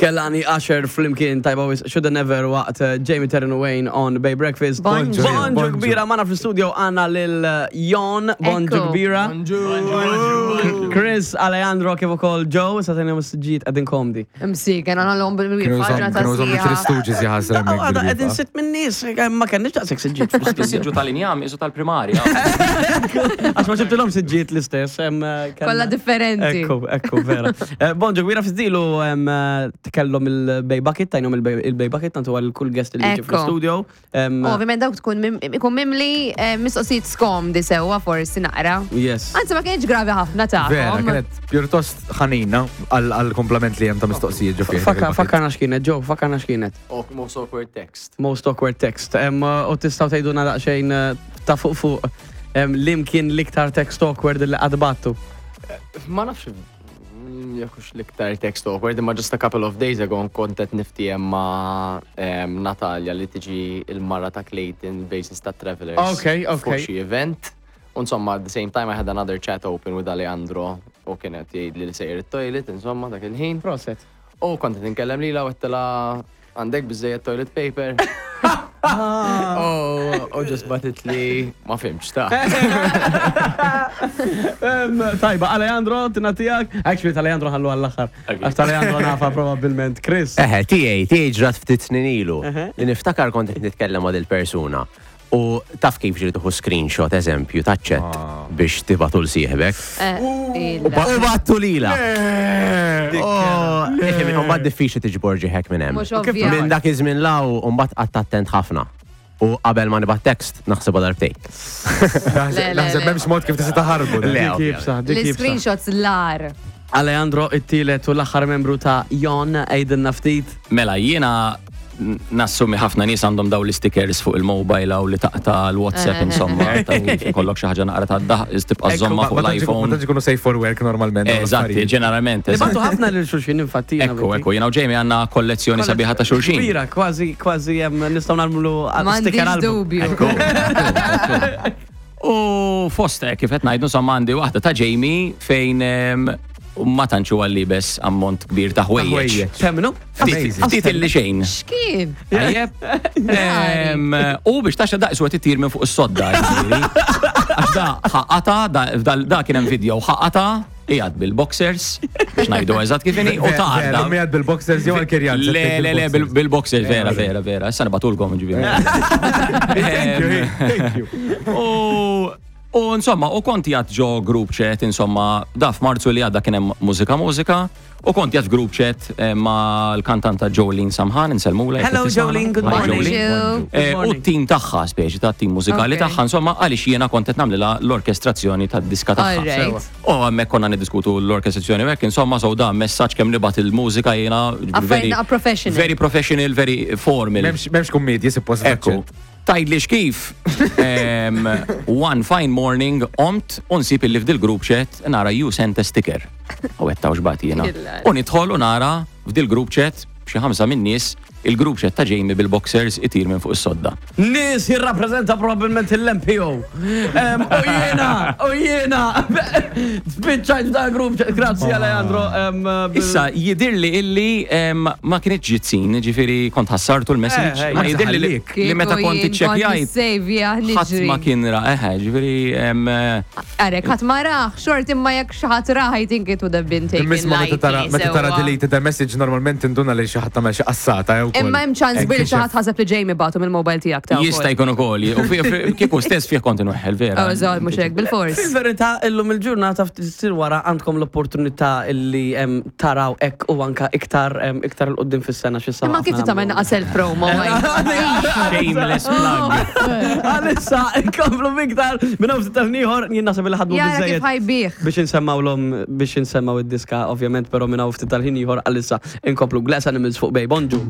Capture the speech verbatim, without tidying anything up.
Kellani Asher flimkien tajba wis should have never waqt uh, Jamie Terran Wayne on Bay Breakfast. Bonġu. Bonġu kbira mana fil-studio għanna lil uh, Jon. Bonġu Ekku. kbira. Bonġu. Chris, Alejandro, kif ukoll Joe, sa tenja mus-ġit għedin komdi. Msi, kena għallom bil-wir, faġna ta' Kienu zommi fil-stuġis jħasra Oh, għada għedin sit minn nis, ma kenniċ taqsek s-ġit fil-studio. Siġu tal-injam, iżu tal-primarja. Għax ma ċibtilom s-ġit l-istess. Kolla differenti. Ekku, ekku, vera. Eh, Bonġu kbira fil-stilu tkellom il-Bay Bucket, tajnom il-Bay Bucket, tantu għal kull guest li ġi Ekku. fil-studio. Ovvijament dawk tkun mim- ikun mimli eh, mistoqsijiet skom di sewa forsi naqra. Yes. Anzi, ma kienx gravi ħafna Vera, ta'kom. kienet pjuttost ħanina għal-komplement li jem ta' mistoqsijiet ġofi. Fakka, fakkarna xkienet, Joe, fakkarna xkienet. Oh, most awkward text. Most awkward text. Em, uh, U tistaw tajduna daqxejn uh, ta' fuq fuq em, lim kien liktar text awkward li għadbattu. Ma nafx, mm, jakux liktar text awkward, imma just a couple of days ago kontet nifti ma em, Natalja li tiġi il-marra ta' Clayton basis ta' Travelers. Okay, okay. For xi event. Insomma, at the same time I had another chat open with Alejandro u kienet jgħidli li sejr il-toilet, insomma, dak il-ħin. Proset. U kontet ninkellem li la u għettela għandek bizzejet toilet paper. Oh, u just batit li ma fimx ta' Em, Tajba, Alejandro, tinatijak. Actually, Alejandro ħallu għall-axar. Okay. Għax Alejandro nafa probabilment. Chris. Eħe, tijaj, tijaj ġrat ftit snin ilu. Eħe. Li niftakar kont qed nitkellem ma' dil-persuna. U taf kif ġiri tuħu screenshot, eżempju, taċċet biex tibatu l-sieħbek. U battu lila. U mbagħad diffiċli tiġborġi hekk minn hemm. Mhux ovvja. Minn dak iż-żmien law u mbagħad qatt attent ħafna. U qabel ma nibgħat tekst naħsebha darbtejn. le, Naħseb le. memx mod kif tista' taħarbu. Le. Dik jibsa, dik jibsa. L-screenshots l-ar. Alejandro, it-tielet u l-axar membru ta' Jon, Aiden Naftit. Mela, jiena nassumi ħafna nies għandhom daw l-stickers fuq il-mobile u li taqta l-WhatsApp insomma. Kollok xi ħaġa naqra tad-daħ tibqa' żomma fuq l-iPhone. Ma tkunu safe for work normalment. Eżatti, ġeneralment. Nibattu ħafna l-xulxin infattina. Ekku, ekku, jiena u Jamie għandna kollezzjoni sabiħa ta' xulxin. Kbira, kważi, kważi jem, nistaw nagħmlu sticker M'għandix album. dubju. U foste, kif qed ngħidu insomma għandi waħda ta' Jamie fejn em, ma tantxu għallibes ammont kbir ta' ħwejjeġ. Temnu? Ftit illi xejn. Xkien? Tajjeb. Em, U biex taxa daqs u għet minn fuq is-sodda. jiġifieri. Għax da ħaqata, da- da- da kien hemm video ħaqata, ijad bil-boxers, biex ngħidu eżatt kif inhi, u taqda. Mi għad bil-boxers jew għal-kirjan. Le, le, le, bil- bil-boxers, vera, vera, vera. Issa nibatulkom ġifieri. U U insomma, u konti għad ġo group chat, insomma, daf marzu li għadda kienem mużika mużika, u konti għad group chat eh, ma l-kantanta Jolene Samhan, inselmula. Hello, Jolene, good Hi, morning. Bonjour. Eh, U t-tim taħħa, speċi ta' t-tim mużikali Okay. taħħa, insomma, għalix jiena kontet namlila l-orkestrazzjoni ta' diska taħħa. Alright. U għamme konna nidiskutu l-orkestrazzjoni vek, insomma, so da messaċ kem nibat il-mużika jiena. Affarijiet a professional. Very professional, very formal. Memx kummedji suppost. Ekku, tajdlix kif, em, one fine morning, omt, unsib il-li f'dil group chat, nara you sent a sticker. U għetta uġbati jena. U nidħol u nara f'dil group chat, bxie ħamsa minn nies, il-group chat ta' Jamie bil-boxers itir minn fuq is-sodda. Nis jirrapprezenta probabilment il-M P O. Em, U jiena, u jiena. Spiċċajt da group, grazzi Alejandro. em, bil- Issa, jidirli illi em, ma kienet ġitzin, ġifiri kont ħassartu l-message, Eh, eh, ma jidirli li ħallik. li meta konti ċekjajt, Sejvja, ħadd ma nġri. kien ra, eħe, ġifiri, em, Arek, ħat ma raħ, xort imma jek xaħat raħ, I think it would have been taken Misma meta tara lightly, meta tara sewa. deleted message normalment induna li xi ħadd tagħmel xi qassata jew Imma hemm ċans bil xaħat ħaseb li Jamie batu mill-mobile tiegħek ta' jista' jkun ukoll, u fi- fi- kieku stess fih konti nuħel, vera. Oh, żgħar mhux hekk bil-fors. Fil-verità, illum il-ġurnata f'tisir wara għandkom l-opportunità illi em, taraw ek u anka iktar em, iktar l-qoddim fis-sena xissa. Imma kif tagħmel naqa' self-promo? Shameless plug. Għalissa, komplu miktar, minna ftit tal-niħor, jien nasib il ħadmu Jara kif bizzejiet. ħajbih. Biex nsemmaw l-om, biex nsemmaw id-diska, ovvjament, pero minna ftit tal-ħin jħor, għalissa, inkomplu Glass Animals fuq Bay Bonġu.